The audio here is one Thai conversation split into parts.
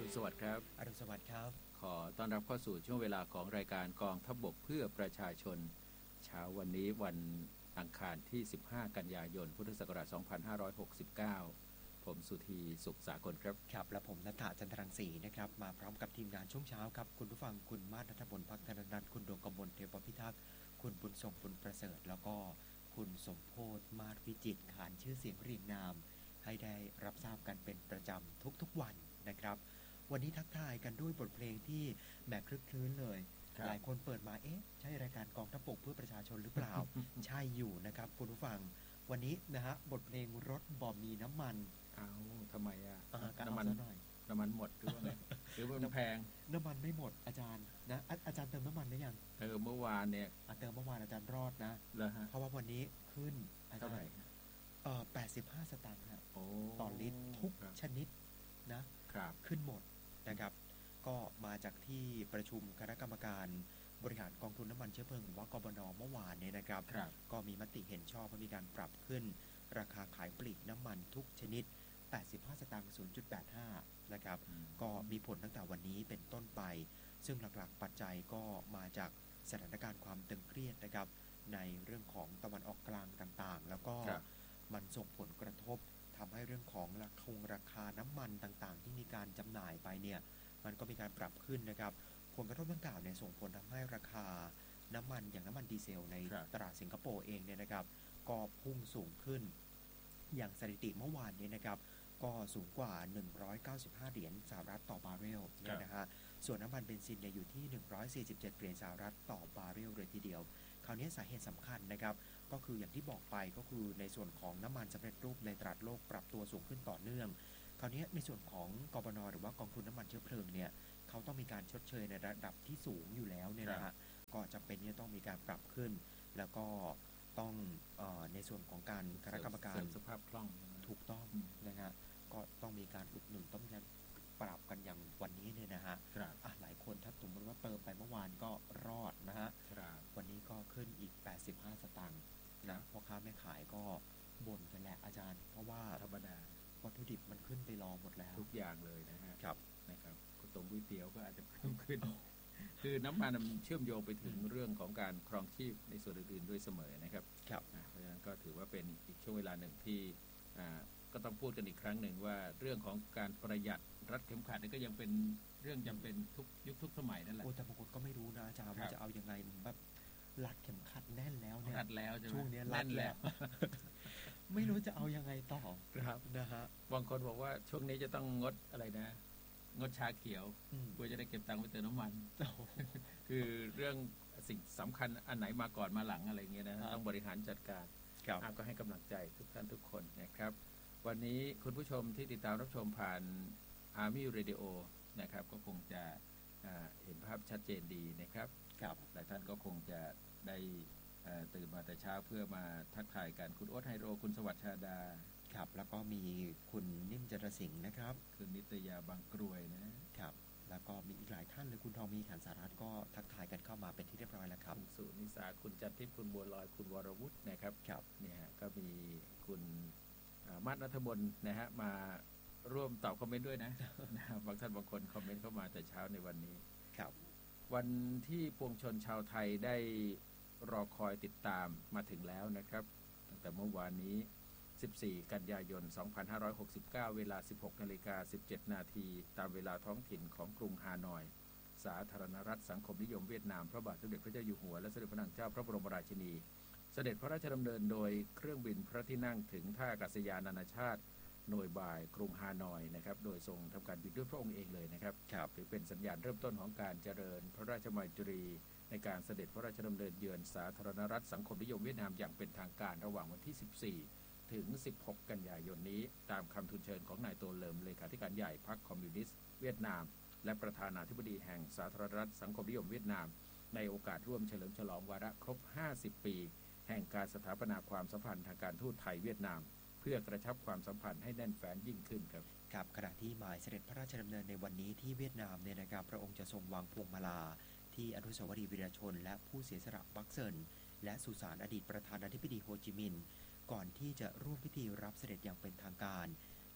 ณสวัสดิ์ครับอรุณสวัสดิ์ครับขอต้อนรับเข้าสู่ช่วงเวลาของรายการกองทัพบกเพื่อประชาชนเช้าวันนี้วันอังคารที่15กันยายนพุทธศักราช2569ผมสุธีสุขสากลครับครับและผมณัฐจันทรังสีนะครับมาพร้อมกับทีมงานช่วงเช้าครับคุณผู้ฟังคุณมาศณัฐพลภักธนนันท์คุณดวงกมลเทพพิทักษ์คุณบุญส่งบุญประเสริฐแล้วก็คุณสมโพธมาศวิจิตรขานชื่อเสียงเรียงนามให้ได้รับทราบกันเป็นประจำทุกวันนะครับวันนี้ทักทายกันด้วยบทเพลงที่แหมคลึกคลื้นเลยหลายคนเปิดมาใช่รายการกองทัพบกเพื่อประชาชนหรือเปล่า ใช่อยู่นะครับคุณผู้ฟังวันนี้นะฮะบทเพลงรถบ่มีน้ำมันทำไมน้ำมันหมดหรือว่าไงหรือว่ามันแพงน้ำมันไม่หมดอาจารย์นะอาจารย์เติมน้ำมันได้ยังเมื่อวานเนี่ยเติมเมื่อวานอาจารย์รอดนะเพราะว่าวันนี้ขึ้นเท่าไหร่ 85 สตางค์ครับต่อลิตรทุกชนิดนะครับขึ้นหมดนะครับก็มาจากที่ประชุมคณะกรรมการบริหารกองทุนน้ำมันเชื้อเพลิงหรือว่ากบน.เมื่อวานเนี่ยนะครับก็มีมติเห็นชอบให้มีการปรับขึ้นราคาขายปลีกน้ำมันทุกชนิด85 สตางค์ 0.85 นะครับก็มีผลตั้งแต่วันนี้เป็นต้นไปซึ่งหลักๆปัจจัยก็มาจากสถานการณ์ความตึงเครียดนะครับในเรื่องของตะวันออกกลางต่างๆแล้วก็มันส่งผลกระทบทำให้เรื่องของราคาน้ำมันต่างๆที่มีการจำหน่ายไปเนี่ยมันก็มีการปรับขึ้นนะครับผลกระทบดังกล่าวเนี่ยส่งผลทำให้ราคาน้ำมันอย่างน้ำมันดีเซลในตลาดสิงคโปร์เองเนี่ยนะครับก็พุ่งสูงขึ้นอย่างสถิติเมื่อวานนี้นะครับก็สูงกว่า195เหรียญสหรัฐต่อบาร์เรลเนี่ยนะฮะส่วนน้ำมันเบนซินเนี่ยอยู่ที่147เหรียญสหรัฐต่อบาร์เรลเลยทีเดียวคราวนี้สาเหตุสำคัญนะครับก็คืออย่างที่บอกไปก็คือในส่วนของน้ำมันสำเร็จรูปในตลาดโลกปรับตัวสูงขึ้นต่อเนื่องคราวนี้ในส่วนของกบน.หรือว่ากองทุนน้ำมันเชื้อเพลิงเนี่ยเขาต้องมีการชดเชยในระดับที่สูงอยู่แล้วเนี่ยนะฮะก็จำเป็นที่จะต้องมีการปรับขึ้นแล้วก็ต้องในส่วนของการคณะกรรมการเสริมสภาพคล่องถูกต้องนะฮะก็ต้องมีการอุดหนุนต้องมีการปรับกันอย่างวันนี้เนี่ยนะฮะหลายคนถ้าสมมติว่าเติมไปเมื่อวานก็รอดนะฮะวันนี้ก็ขึ้นอีก85 สตางค์นะพ่อค้าแม่ขายก็บ่นกันแหละอาจารย์เพราะว่าธรรมดาวัตถุดิบมันขึ้นไปรอหมดแล้วทุกอย่างเลยนะฮะนะครับก๋วยเตี๋ยวก็อาจจะเพิ่มขึ้นคือน้ำมันเชื่อมโยงไปถึงเรื่องของการครองชีพในส่วนอื่นๆด้วยเสมอนะครับเพราะฉะนั้นก็ถือว่าเป็นอีกช่วงเวลาหนึ่งที่ก็ต้องพูดกันอีกครั้งหนึ่งว่าเรื่องของการประหยัดรัดเข็มขัดนี่ก็ยังเป็นเรื่องจำเป็นทุกยุคทุกสมัยนั่นแหละแต่บางคนก็ไม่รู้นะอาจารย์ว่าจะเอายังไงแบบรัดเข็มขัดแน่นแล้วเนี่ยรัดแล้วช่วงนี้รัดแล้วไม่รู้จะเอายังไงต่อครับนะฮะบางคนบอกว่าช่วงนี้จะต้องงดอะไรนะงดชาเขียวเพื่อจะได้เก็บตังค์ไปเติมน้ำมันคือเรื่องสิ่งสำคัญอันไหนมาก่อนมาหลังอะไรเงี้ยนะต้องบริหารจัดการก็ให้กำลังใจทุกท่านทุกคนนะครับวันนี้คุณผู้ชมที่ติดตามรับชมผ่าน Army Radio นะครับก็คงจะเห็นภาพชัดเจนดีนะครับหลายท่านก็คงจะได้ตื่นมาแต่เช้าเพื่อมาทักทายกันคุณโอ๊ตไฮโรคุณสวัสดิ์ชาดาครับแล้วก็มีคุณนิ่มจรสิงห์นะครับคุณนิตยาบางกรวยนะครับแล้วก็มีอีกหลายท่านเลยคุณทองมีขันสารัตน์ก็ทักทายกันเข้ามาเป็นที่เรียบร้อยแล้วครับคุณสุนิสาคุณจันทิพย์คุณบัวลอยคุณวรวุฒินะครับเนี่ยก็มีคุณมาศณัฐบลนะฮะมาร่วมตอบคอมเมนต์ด้วยนะบางท่านบางคนคอมเมนต์เข้ามาแต่เช้าในวันนี้ครับวันที่ปวงชนชาวไทยได้รอคอยติดตามมาถึงแล้วนะครับตั้งแต่เมื่อวานนี้14กันยายน2569เวลา 16:17 น.ตามเวลาท้องถิ่นของกรุงฮานอยสาธารณรัฐสังคมนิยมเวียดนามพระบาทสมเด็จพระเจ้าอยู่หัวและสมเด็จพระนางเจ้าพระบรมราชินีเสด็จพระราชดำเนินโดยเครื่องบินพระที่นั่งถึงท่าอากาศยานนานาชาติหน่วยบ่ายกรุงฮานอยนะครับโดยทรงทำการบินด้วยพระองค์เองเลยนะครับถือเป็นสัญญาณเริ่มต้นของการเจริญพระราชมัยตรีในการเสด็จพระราชดำเนินเยือนสาธารณรัฐสังคมนิยมเวียดนามอย่างเป็นทางการระหว่างวันที่14ถึง16กันยายนนี้ตามคำทูลเชิญของนายโตเลิมเลขาธิการใหญ่พรรคคอมมิวนิสต์เวียดนามและประธานาธิบดีแห่งสาธารณรัฐสังคมนิยมเวียดนามในโอกาสร่วมเฉลิมฉลองวาระครบ50ปีแห่งการสถาปนาความสัมพันธ์ทางการทูตไทยเวียดนามเพื่อกระชับความสัมพันธ์ให้แน่นแฟ้นยิ่งขึ้นครับขณะที่หมายเสด็จพระราชดำเนินในวันนี้ที่เวียดนามเนี่ยนะครับพระองค์จะทรงวางพวงมาลาที่อนุสาวรีย์วีรชนและผู้เสียสละบักเซินและสุสานอดีตประธานาธิบดีโฮจิมินห์ก่อนที่จะร่วมพิธีรับเสด็จอย่างเป็นทางการ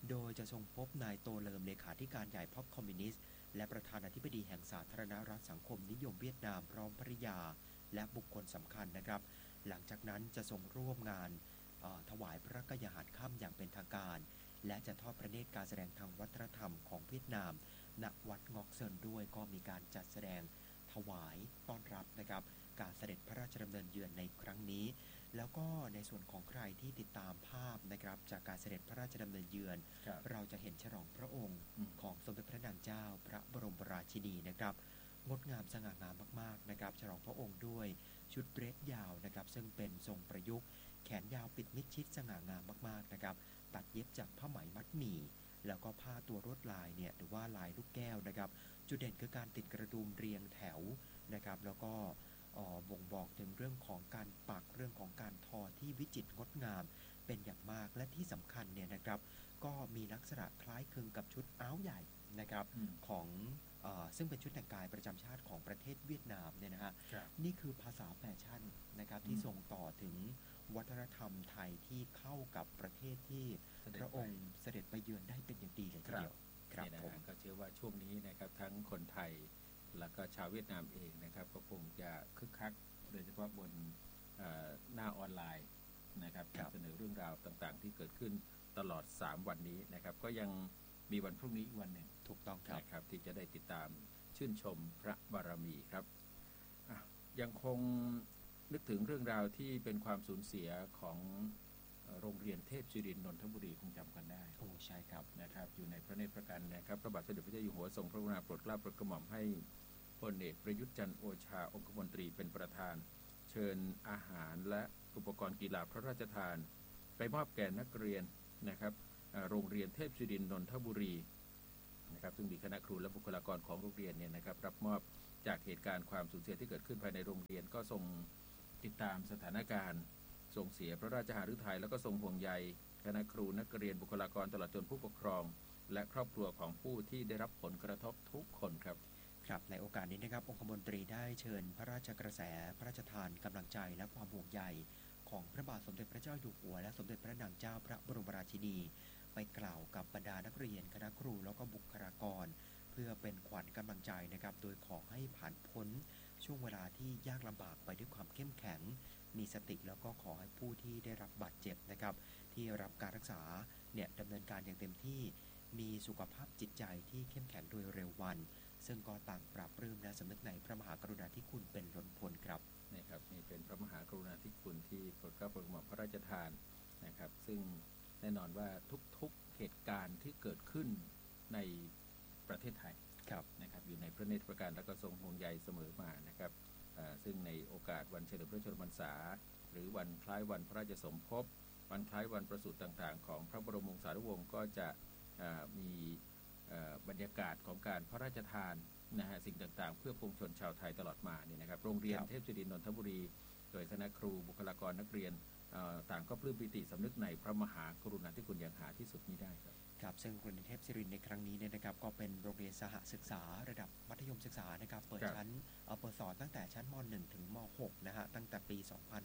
โดยจะทรงพบนายโตเลิมเลขาธิการใหญ่พรรคคอมมิวนิสต์และประธานาธิบดีแห่งสาธารณรัฐสังคมนิยมเวียดนามพร้อมภริยาและบุคคลสำคัญนะครับหลังจากนั้นจะทรงร่วมงานถวายพระกยาหารค่ำอย่างเป็นทางการและจะทอดพระเนตรการแสดงทางวัฒนธรรมของเวียดนามณวัดงอกเซินด้วยก็มีการจัดแสดงถวายต้อนรับนะครับการเสด็จพระราชดำเนินเยือนในครั้งนี้แล้วก็ในส่วนของใครที่ติดตามภาพนะครับจากการเสด็จพระราชดำเนินเยือนเราจะเห็นฉลองพระองค์ของสมเด็จพระนางเจ้าพระบรมราชินีนะครับงดงามสง่างามมากๆนะครับฉลองพระองค์ด้วยชุดเดรสยาวนะครับซึ่งเป็นทรงประยุกต์แขนยาวปิดมิดชิดสง่างามมากๆนะครับตัดเย็บจากผ้าไหมมัดหมี่แล้วก็ผ้าตัวลวดลายเนี่ยหรือว่าลายลูกแก้วนะครับจุดเด่นคือการติดกระดุมเรียงแถวนะครับแล้วก็บ่งบอกถึงเรื่องของการปักเรื่องของการทอที่วิจิตรงดงามเป็นอย่างมากและที่สำคัญเนี่ยนะครับก็มีลักษณะคล้ายคลึงกับชุดอ้าวใหญ่นะครับของซึ่งเป็นชุดแต่งกายประจำชาติของประเทศเวียดนามเนี่ยนะฮะนี่คือภาษาแฟชั่นนะครับที่ส่งต่อถึงวัฒนธรรมไทยที่เข้ากับประเทศที่พระองค์เสด็จไปเยือนได้เป็นอย่างดีเลยทีเดียวครับผมก็เชื่อว่าช่วงนี้นะครับทั้งคนไทยแล้วก็ชาวเวียดนามเองนะครับก็คงจะคึกคักโดยเฉพาะบนหน้าออนไลน์นะครับเสนอเรื่องราวต่างๆที่เกิดขึ้นตลอด3วันนี้นะครับก็ยังมีวันพรุ่งนี้อีกวันหนึ่งถูกต้องครับที่จะได้ติดตามชื่นชมพระบารมีครับยังคงนึกถึงเรื่องราวที่เป็นความสูญเสียของโรงเรียนเทพศิรินทร์นนทบุรีคงจำกันได้โอ้ใช่ครับนะครับอยู่ในพระเนตรพระกันนะครับพระบาทสมเด็จพระเจ้าอยู่หัวทรงพระกรุณาโปรดเกล้าโปรดกระหม่อมให้พลเอกประยุทธ์จันทร์โอชาองคมนตรีเป็นประธานเชิญอาหารและอุปกรณ์กีฬาพระราชทานไปมอบแก่นักเรียนนะครับโรงเรียนเทพศิรินทร์นนทบุรีนะครับซึ่งมีคณะครูและบุคลากรของโรงเรียนเนี่ยนะครับรับมอบจากเหตุการณ์ความสูญเสียที่เกิดขึ้นภายในโรงเรียนก็ทรงติดตามสถานการณ์ส่งเสียพระราชหฤทัยแล้วก็ทรงห่วงใยคณะครูนักเรียนบุคลากรตลอดจนผู้ปกครองและครอบครัวของผู้ที่ได้รับผลกระทบทุกคนครับครับในโอกาสนี้นะครับองคมนตรีได้เชิญพระราชกระแสพระราชทานกำลังใจและความห่วงใยของพระบาทสมเด็จพระเจ้าอยู่หัวและสมเด็จพระนางเจ้าพระบรมราชินีไปกล่าวกับบรรดานักเรียนคณะครูแล้วก็บุคลากรเพื่อเป็นขวัญกำลังใจนะครับโดยขอให้ผ่านพ้นช่วงเวลาที่ยากลำบากไปด้วยความเข้มแข็งมีสติแล้วก็ขอให้ผู้ที่ได้รับบาดเจ็บนะครับที่รับการรักษาเนี่ยดำเนินการอย่างเต็มที่มีสุขภาพจิตใจที่เข้มแข็งโดยเร็ววันซึ่งก็ต่างปราบปลื้มและสำนึกในพระมหากรุณาธิคุณเป็นล้นพ้นครับนะครับนี่เป็นพระมหากรุณาธิคุณที่โปรดเกล้าโปรดกระหม่อมพระราชทานนะครับซึ่งแน่นอนว่าทุกๆเหตุการณ์ที่เกิดขึ้นในประเทศไทยนะครับอยู่ในพระเนตรพระกันและก็ทรงห่วงใยเสมอมานะครับซึ่งในโอกาสวันเฉลิมพระชนมพรรษาหรือวันคล้ายวันพระราชสมภพวันคล้ายวันประสูติต่างๆของพระบรมวงศานุวงศ์ก็จะมีบรรยากาศของการพระราชทานนะฮะสิ่งต่างๆเพื่อปวงชนชาวไทยตลอดมาเนี่ยนะครับโรงเรียนเทพศิรินทร์นนทบุรีโดยคณะครูบุคลากรนักเรียนต่างก็ปลื้มปิติสำนึกในพระมหากรุณาธิคุณอย่างหาที่สุดมิได้ครับครับซึ่งโรงเรียนเทพศิรินทร์ในครั้งนี้เนี่ยนะครับก็เป็นโรงเรียนสหศึกษาระดับมัธยมศึกษานะครับเปิดสอนตั้งแต่ชั้นม.1 ถึงม.6 นะฮะตั้งแต่ปี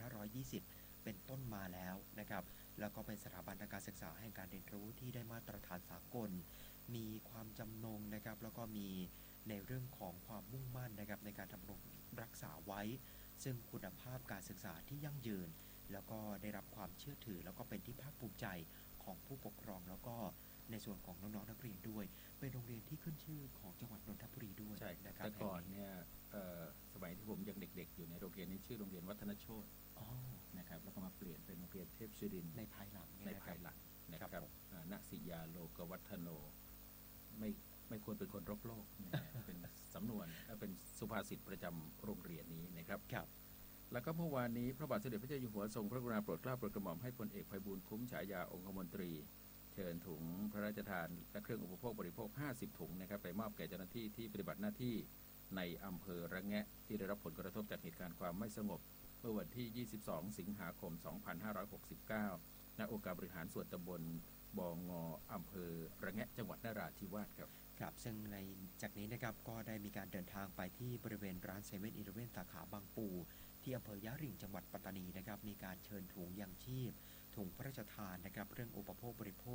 2520 เป็นต้นมาแล้วนะครับแล้วก็เป็นสถาบันทางการศึกษาแห่งการเรียนรู้ที่ได้มาตรฐานสากลมีความจำนงนะครับแล้วก็มีในเรื่องของความมุ่งมั่นนะครับในการทำรงรักษาไว้ซึ่งคุณภาพการศึกษาที่ยั่งยืนแล้วก็ได้รับความเชื่อถือแล้วก็เป็นที่ภาคภูมิใจของผู้ปกครองแล้วก็ในส่วนของน้องๆนักเรียนด้วยเป็นโรงเรียนที่ขึ้นชื่อของจังหวัดนนทบุรีด้วยใช่นะครับแต่ก่อนเนี่ยสมัยที่ผมยังเด็กๆอยู่ในโรงเรียนนี้ชื่อโรงเรียนวัฒนโชตินะครับแล้วก็มาเปลี่ยนเป็นโรงเรียนเทพศิรินทร์ในภายหลังนะครับณสิยาโลกวัฒโนไม่ควรเป็นคนรบโลกเป็นสำนวนเป็นสุภาษิตประจำโรงเรียนนี้นะครับแล้วก็เมื่อวานนี้พระบาทสมเด็จพระเจ้าอยู่หัวทรงพระกรุณาโปรดเกล้าโปรดกระหม่อมให้พลเอกไพบูลย์คุ้มฉายาองคมนตรีเชิญถุงพระราชทานและเครื่องอุปโภคบริโภค50ถุงนะครับไปมอบแก่เจ้าหน้าที่ที่ปฏิบัติหน้าที่ในอำเภอระแงะที่ได้รับผลกระทบจากเหตุการณ์ความไม่สงบเมื่อวันที่22สิงหาคม2569ณองค์การบริหารส่วนตำบลบงอำเภอระแงะจังหวัดนราธิวาสครับครับซึ่งในจากนี้นะครับก็ได้มีการเดินทางไปที่บริเวณร้านเซเว่นอีเลฟเว่นสาขาบางปูที่อำเภอยะหริ่งจังหวัดปัตตานีนะครับมีการเชิญถุงยังชีพถุงพระราชทานนะครับเรื่องอุปโภคบริโภค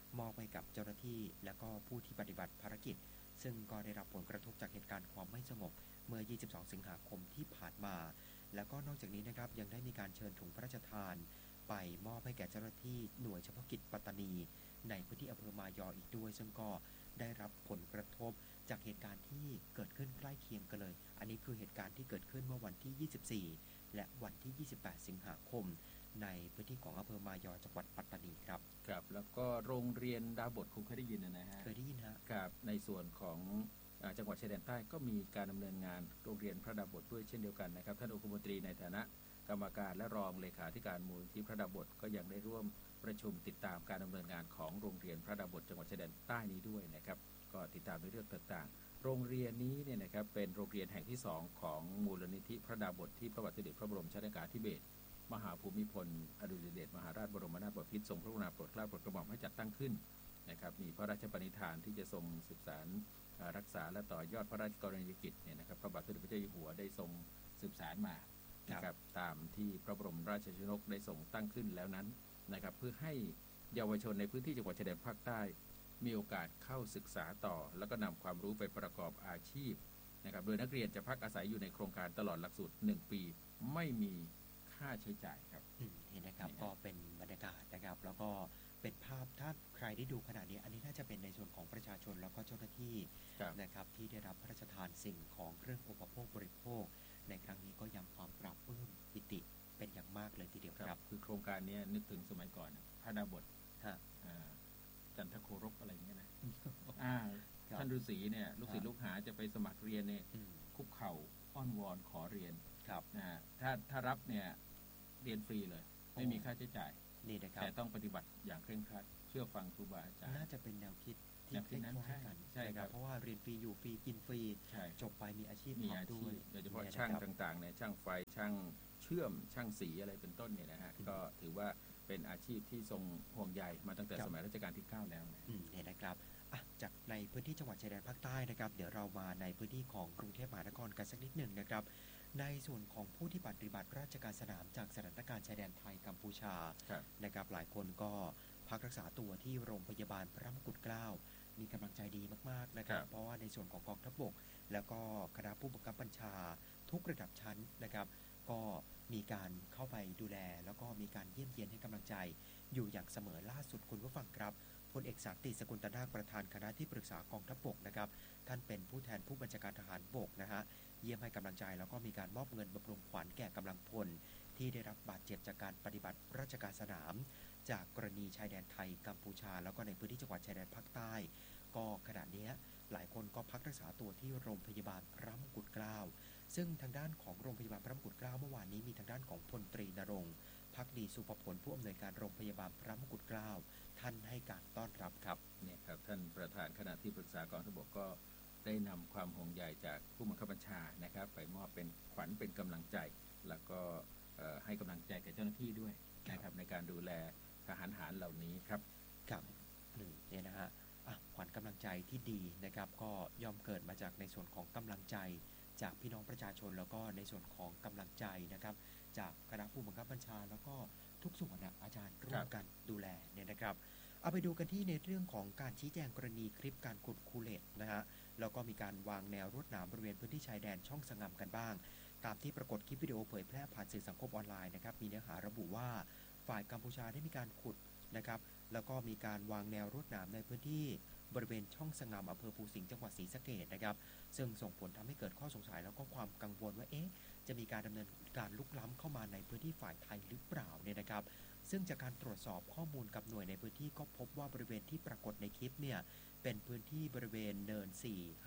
มอบให้กับเจ้าหน้าที่และก็ผู้ที่ปฏิบัติภารกิจซึ่งก็ได้รับผลกระทบจากเหตุการณ์ความไม่สงบเมื่อ 22 สิงหาคมที่ผ่านมาแล้วก็นอกจากนี้นะครับยังได้มีการเชิญถุงพระราชทานไปมอบให้แก่เจ้าหน้าที่หน่วยเฉพาะกิจปัตตานีในพื้นที่อำเภอมายออีกด้วยซึ่งก็ได้รับผลกระทบจากเหตุการณ์ที่เกิดขึ้นใกล้เคียงกันเลยอันนี้คือเหตุการณ์ที่เกิดขึ้นเมื่อวันที่ 24 และวันที่ 28 สิงหาคมในพื้นที่ของอำเภอมายอจังหวัดปัตตานีครับครับแล้วก็โรงเรียนดาบทคงเคยได้ยินนะฮะเคยได้ยินฮะครับในส่วนของจังหวัดชายแดนใต้ก็มีการดำเนินงานโรงเรียนพระดาบทด้วยเช่นเดียวกันนะครับท่านองคมนตรีในฐานะกรรมการและรองเลขาธิการมูลที่พระดาบทก็ยังได้ร่วมประชุมติดตามการดำเนินงานของโรงเรียนพระดาบทจังหวัดชายแดนใต้นี้ด้วยนะครับก็ติดตามในเรื่องต่างๆโรงเรียนนี้เนี่ยนะครับเป็นโรงเรียนแห่งที่2ของมูลนิธิพระดาบทที่พระบาทสมเด็จพระบรมชนกาธิเบศรมหาภูมิพลอดุลยเดชมหาราชบรมนาถบพิตรทรงพระกรุณาโปรดเกล้าโปรดกระหม่อมให้จัดตั้งขึ้นนะครับมีพระราชปณิธานที่จะทรงสืบสานรักษาและต่อยอดพระราชกรณียกิจเนี่ยนะครับพระบาทสมเด็จพระเจ้าอยู่หัวได้ทรงสืบสานมานะครับตามที่พระบรมราชชนกได้ทรงตั้งขึ้นแล้วนั้นนะครับเพื่อให้เยาวชนในพื้นที่จังหวัดชายแดนภาคใต้มีโอกาสเข้าศึกษาต่อแล้วก็นำความรู้ไปประกอบอาชีพนะครับโดยนักเรียนจะพักอาศัยอยู่ในโครงการตลอดหลักสูตร1 ปีไม่มีค่าใช้จ่ายครับนี่นะครับก็เป็นบรรยากาศนะครับแล้วก็เป็นภาพถ้าใครได้ดูขนาดนี้อันนี้น่าจะเป็นในส่วนของประชาชนแล้วก็เจ้าหน้าที่นะครับที่ได้รับพระราชทานสิ่งของเครื่องอุปโภคบริโภคในครั้งนี้ก็ยังความปราบปลื้มปิติเป็นอย่างมากเลยทีเดียวครับคือโครงการนี้นึกถึงสมัยก่อนพระดาบทจันทโครบอะไรเงี้ยนะท่านฤาษีเนี่ยลูกศิษย์ลูกหาจะไปสมัครเรียนเนี่ยคุกเข่าอ้อนวอนขอเรียนถ้ารับเนี่ยเรียนฟรีเลยไม่มีค่าใช้จ่ายนี่นะครับแต่ต้องปฏิบัติอย่างเคร่งครัดเชื่อฟังครูบาอาจารย์น่าจะเป็นแนวคิดที่คล้ายกันใช่ครับเพราะว่าเรียนฟรีอยู่ฟรีกินฟรีจบไปมีอาชีพทำด้วยโดยเฉพาะช่างต่างๆเนี่ยช่างไฟช่างเชื่อมช่างสีอะไรเป็นต้นเนี่ยนะฮะก็ถือว่าเป็นอาชีพที่ทรงห่วงใยมาตั้งแต่สมัยรัชกาลที่9แล้วเนี่ยนะครับจากในพื้นที่จังหวัดชายแดนภาคใต้นะครับเดี๋ยวเรามาในพื้นที่ของกรุงเทพมหานครกันสักนิดหนึ่งนะครับในส่วนของผู้ที่ปฏิบัติราชการสนามจากสถานการณ์ชายแดนไทยกัมพูชานะครับหลายคนก็พักรักษาตัวที่โรงพยาบาลพระมงกุฎเกล้ามีกำลังใจดีมากๆนะครับเพราะว่าในส่วนของกองทัพบกแล้วก็คณะผู้บังคับบัญชาทุกระดับชั้นนะครับก็มีการเข้าไปดูแลแล้วก็มีการเยี่ยมเยียนให้กำลังใจอยู่อย่างเสมอล่าสุดคุณผู้ฟังครับพลเอกสันติสกุลตนาคประธานคณะที่ปรึกษากองทัพบกนะครับท่านเป็นผู้แทนผู้บัญชาการทหารบกนะฮะเยี่ยมให้กำลังใจแล้วก็มีการมอบเงินบำรุงขวัญแก่กำลังพลที่ได้รับบาดเจ็บจากการปฏิบัติราชการสนามจากกรณีชายแดนไทยกัมพูชาแล้วก็ในพื้นที่จังหวัดชายแดนภาคใต้ก็ขณะนี้หลายคนก็พักรักษาตัวที่โรงพยาบาลพระมงกุฎเกล้าซึ่งทางด้านของโรงพยาบาลพระมงกุฎเกล้าเมื่อวานนี้มีทางด้านของพลตรีณรงค์ภักดีสุภพลผู้อำนวยการโรงพยาบาลพระมงกุฎเกล้าท่านให้การต้อนรับครับเนี่ยครับท่านประธานคณะที่ปรึกษากองทัพบกก็ได้นำความห่วงใยจากผู้บังคับบัญชานะครับไปมอบเป็นขวัญเป็นกำลังใจแล้วก็ให้กำลังใจแก่เจ้าหน้าที่ด้วยนะครับในการดูแลทหารหารเหล่านี้ครับครับเนี่ยนะฮะขวัญกำลังใจที่ดีนะครับก็ย่อมเกิดมาจากในส่วนของกำลังใจจากพี่น้องประชาชนแล้วก็ในส่วนของกำลังใจนะครับจากคณะผู้บังคับบัญชาแล้วก็ทุกส่วนอาจารย์ร่วมกันดูแลเนี่ยนะครับเอาไปดูกันที่ในเรื่องของการชี้แจงกรณีคลิปการขุดคูเลตนะฮะแล้วก็มีการวางแนวรวดหนามบริเวณพื้นที่ชายแดนช่องสงำกันบ้างตามที่ปรากฏคลิปวิดีโอเผยแพร่ผ่านสื่อสังคมออนไลน์นะครับมีเนื้อหาระบุว่าฝ่ายกัมพูชาได้มีการขุดนะครับแล้วก็มีการวางแนวรวดหนามในพื้นที่บริเวณช่องสงำอำเภอภูสิงห์จังหวัดศรีสะเกษนะครับซึ่งส่งผลทำให้เกิดข้อสงสัยแล้วก็ความกังวลว่าจะมีการดำเนินการลุกล้ำเข้ามาในพื้นที่ฝ่ายไทยหรือเปล่าเนี่ยนะครับซึ่งจากการตรวจสอบข้อมูลกับหน่วยในพื้นที่ก็พบว่าบริเวณที่ปรากฏในคลิปเนี่ยเป็นพื้นที่บริเวณเนิน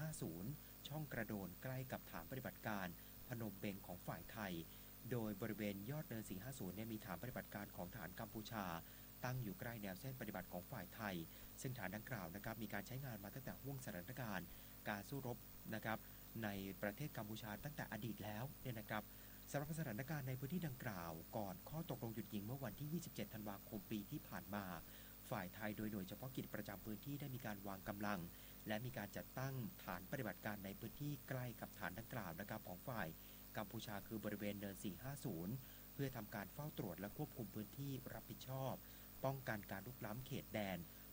450 ช่องกระโดนใกล้กับฐานปฏิบัติการพนมเบงของฝ่ายไทยโดยบริเวณยอดเนิน 450 เนี่ยมีฐานปฏิบัติการของฐานกัมพูชาตั้งอยู่ใกล้แนวเส้นปฏิบัติของฝ่ายไทยซึ่งฐานดังกล่าวนะครับมีการใช้งานมาตั้งแต่ห่วงสถานการณ์การสู้รบนะครับในประเทศกัมพูชาตั้งแต่อดีตแล้วเนี่ยนะครับสำหรับสถานการณ์ในพื้นที่ดังกล่าวก่อนข้อตกลงหยุดยิงเมื่อวันที่ 27 ธันวาคมปีที่ผ่านมาฝ่ายไทยโดยหน่วยเฉพาะกิจประจำพื้นที่ได้มีการวางกำลังและมีการจัดตั้งฐานปฏิบัติการในพื้นที่ใกล้กับฐานดังกล่าวนะครับของฝ่ายกัมพูชาคือบริเวณเนิน 450 เพื่อทำการเฝ้าตรวจและควบคุมพื้นที่รับผิดชอบป้องกันการลุกล้ำเขตแดน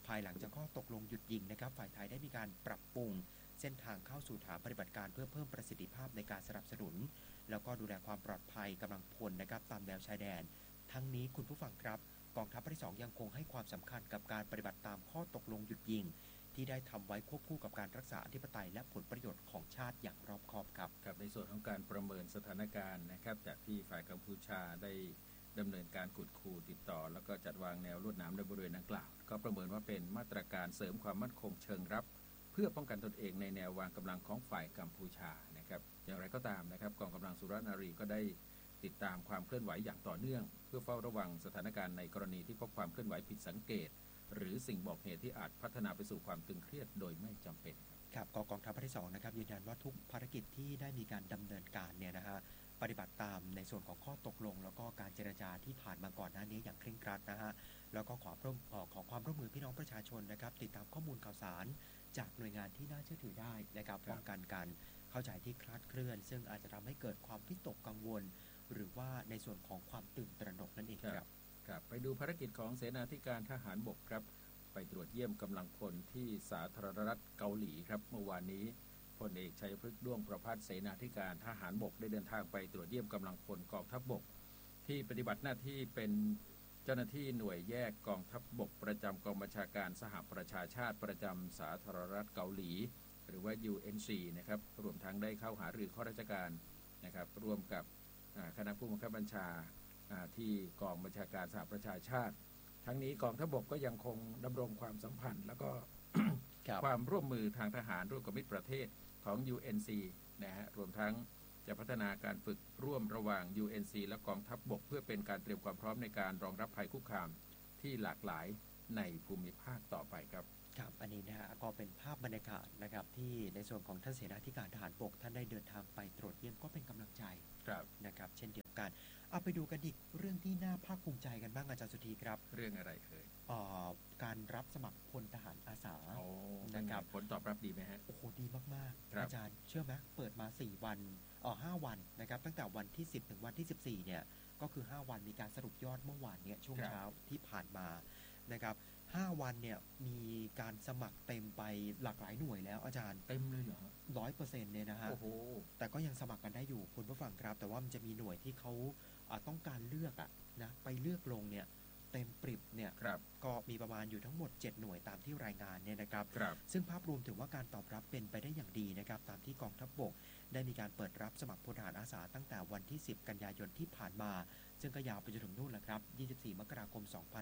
ภายหลังจากข้อตกลงหยุดยิงนะครับฝ่ายไทยได้มีการปรับปรุงเส้นทางเข้าสู่ฐานปฏิบัติการเพื่อเพิ่มประสิทธิภาพในการสนับสนุนแล้วก็ดูแลความปลอดภัยกำลังพลนะครับตามแนวชายแดนทั้งนี้คุณผู้ฟังครับกองทัพภาคที่ 2ยังคงให้ความสำคัญกับการปฏิบัติตามข้อตกลงหยุดยิงที่ได้ทำไว้ควบคู่กับการรักษาอธิปไตยและผลประโยชน์ของชาติอย่างรอบคอบครับในส่วนของการประเมินสถานการณ์นะครับจากที่ฝ่ายกัมพูชาได้ดำเนินการขุดคูติดต่อแล้วก็จัดวางแนวลวดหนามในบริเวณดังกล่าวก็ประเมินว่าเป็นมาตรการเสริมความมั่นคงเชิงรับเพื่อป้องกันตนเองในแนววางกำลังของฝ่ายกัมพูชานะครับอย่างไรก็ตามนะครับกองกำลังสุรนารีก็ได้ติดตามความเคลื่อนไหวอย่างต่อเนื่องเพื่อเฝ้าระวังสถานการณ์ในกรณีที่พบความเคลื่อนไหวผิดสังเกตหรือสิ่งบอกเหตุที่อาจพัฒนาไปสู่ความตึงเครียดโดยไม่จำเป็นครับกองทัพภาคที่ 2นะครับยืนยันว่าทุกภารกิจที่ได้มีการดำเนินการเนี่ยนะฮะปฏิบัติตามในส่วนของข้อตกลงแล้วก็การเจรจาที่ผ่านมาก่อนหน้านี้อย่างเคร่งครัดนะฮะแล้วก็ขอความร่วมมือพี่น้องประชาชนนะครับติดตามข้อมูลข่าวสารจากหน่วยงานที่น่าเชื่อถือได้นะครับป้องกันการเข้าใจที่คลาดเคลื่อนซึ่งอาจจะทำให้เกิดความวิตกกังวลหรือว่าในส่วนของความตื่นตระหนกนั่นเองครับไปดูภารกิจของเสนาธิการทหารบกครับไปตรวจเยี่ยมกำลังพลที่สาธารณรัฐเกาหลีครับเมื่อวานนี้พลเอกชัยพฤกษ์ด้วงประภัสเสนาธิการทหารบกได้เดินทางไปตรวจเยี่ยมกำลังพลกองทัพบกที่ปฏิบัติหน้าที่เป็นเจ้าหน้าที่หน่วยแยกกองทัพบกประจำกองบัญชาการสหประชาชาติประจำสาธารณรัฐเกาหลีหรือว่า UNC นะครับรวมทั้งได้เข้าหารือข้าราชการนะครับร่วมกับคณะผู้บังคับบัญชาที่กองบัญชาการสหประชาชาติทั้งนี้กองทัพบกก็ยังคงดำรงความสัมพันธ์แล้วก็ ความร่วมมือทางทหารร่วมกับมิตรประเทศของ UNC นะฮะรวมทั้งจะพัฒนาการฝึกร่วมระหว่าง UNC และกองทัพบกเพื่อเป็นการเตรียมความพร้อมในการรองรับภัยคุกคามที่หลากหลายในภูมิภาคต่อไปครับครับอันนี้นะฮะก็เป็นภาพบรรยากาศนะครับที่ในส่วนของท่านเสนาธิการทหารบกท่านได้เดินทางไปตรวจเยี่ยมก็เป็นกำลังใจนะครับเช่นเดียวกันเอาไปดูกันอีกเรื่องที่น่าภาคภูมิใจกันบ้างอาจารย์สุธีครับเรื่องอะไรเอ่ยการรับสมัครพลทหารอาสานะครับผลตอบรับดีไหมฮะโอ้โหดีมากๆอาจารย์เชื่อไหมเปิดมา4วัน5วันนะครับตั้งแต่วันที่10ถึงวันที่14เนี่ยก็คือ5วันมีการสรุปยอดเมื่อวานเนี่ยช่วงเช้าที่ผ่านมานะครับ5วันเนี่ยมีการสมัครเต็มไปหลากหลายหน่วยแล้วอาจารย์เต็มเลยเหรอ 100% เนี่ยนะฮะแต่ก็ยังสมัครกันได้อยู่คุณผู้ฟังครับแต่ว่ามันจะมีหน่วยที่เขาต้องการเลือกนะไปเลือกลงเนี่ยเต็มปริบเนี่ยก็มีประมาณอยู่ทั้งหมด7หน่วยตามที่รายงานเนี่ยนะครับซึ่งภาพรวมถือว่าการตอบรับเป็นไปได้อย่างดีนะครับตามที่กองทัพบกได้มีการเปิดรับสมัครพลทหารอาสาตั้งแต่วันที่10กันยายนที่ผ่านมาซึ่งก็ยาวไปจนถึงนู่นแหละครับ24มกราคม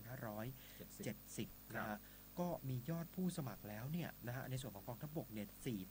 2570นะฮะก็มียอดผู้สมัครแล้วเนี่ยนะฮะในส่วนของกองทัพบกเนี่ย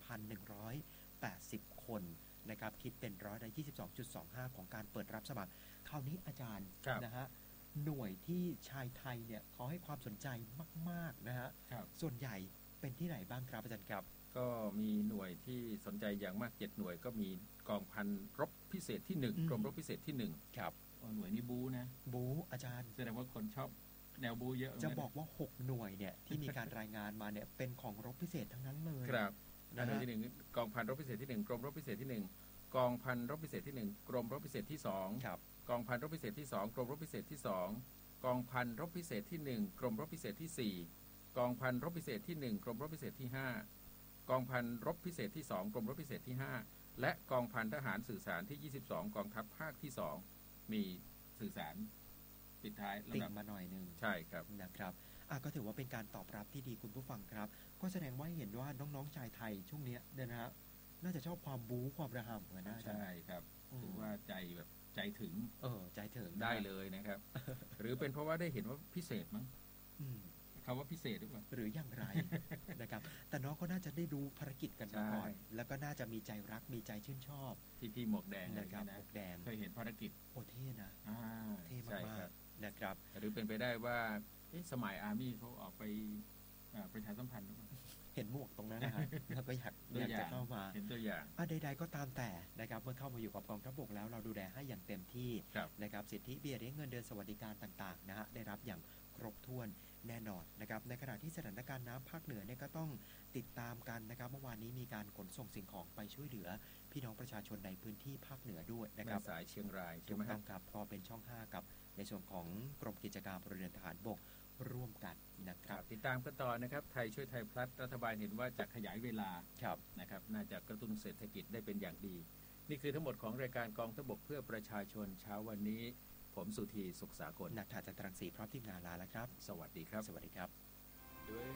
4,180 คนนะครับคิดเป็น22.25% ของการเปิดรับสมัครคราวนี้อาจารย์นะฮะหน่วยที่ชายไทยเนี่ยเขาให้ความสนใจมากๆนะฮะส่วนใหญ่เป็นที่ไหนบ้างครับอาจารย์ครับก็มีหน่วยที่สนใจอย่างมาก7หน่วยก็มีกองพันรบพิเศษที่1กรมรบพิเศษที่1 ครับหน่วยนี้บูนะบูอาจารย์แสดงว่าคนชอบแนวบูเยอะจะบอกว่า6หน่วยเนี่ยที่มีการรายงานมาเนี่ยเป็นของรบพิเศษทั้งนั้นเลยครับหน่วยที่1กองพันรบพิเศษที่1กรมรบพิเศษที่1กองพันรบพิเศษที่1กรมรบพิเศษที่2 ครับกองพันรบพิเศษที่2กรมรบพิเศษที่2กองพันรบพิเศษที่1กรมรบพิเศษที่4กองพันรบพิเศษที่1กรมรบพิเศษที่5กองพันรบพิเศษที่2กรมรบพิเศษที่5และกองพันทหารสื่อสารที่22กองทัพภาคที่2มีสื่อสารปิดท้ายติ่งมาหน่อยนึงใช่ครับนะครับก็ถือว่าเป็นการตอบรับที่ดีคุณผู้ฟังครับก็แสดงว่าเห็นว่าน้องๆชายไทยช่วงนี้เนี่ยนะฮะน่าจะชอบความบู๊ความระห่ำเหมือนนะใช่ครับถือว่าใจแบบใจถึงใจถึงได้เลยนะครับหรือเป็นเพราะว่าได้เห็นว่าพิเศษมั้งคำว่าพิเศษหรือเปล่าหรืออย่างไรนะครับแต่น้องก็น่าจะได้ดูภารกิจกันมาก่อนแล้วก็น่าจะมีใจรักมีใจชื่นชอบพี่หมวกแดงนะครับหมวกแดงเคยเห็นภารกิจโอเท่นะเท่มากๆนะครับหรือเป็นไปได้ว่าสมัยอาร์มี่เขาออกไปประชาสัมพันธ์หรือเปล่าเห็นหมวกตรงนั้นนะฮะแล้วก็อยากจะเข้ามาเห็นตัวอย่างใดๆก็ตามแต่นะครับเมื่อเข้ามาอยู่กับกองทัพบกแล้วเราดูแลให้อย่างเต็มที่นะครับสิทธิเบี้ยเลี้ยงเงินเดือนสวัสดิการต่างๆนะฮะได้รับอย่างครบถ้วนแน่นอนนะครับในขณะที่สถานการณ์น้ำภาคเหนือเนี่ยก็ต้องติดตามกันนะครับเมื่อวานนี้มีการขนส่งสิ่งของไปช่วยเหลือพี่น้องประชาชนในพื้นที่ภาคเหนือด้วยนะครับสายเชียงรายใช่ไหมครับพอเป็นช่อง5กับในส่วนของกรมกิจการพลเรือนทหารบกร่วมกันนะครับติดตามกันต่อนะครับไทยช่วยไทยพลัสรัฐบาลเห็นว่าจะขยายเวลานะครับน่าจะกระตุ้นเศรษฐกิจได้เป็นอย่างดีนี่คือทั้งหมดของรายการกองทัพบกเพื่อประชาชนเช้าวันนี้ผมสุธีสุขสากลณัฐา จันทรังสีพร้อมทีมงานลาแล้วครับสวัสดีครับสวัสดีครับ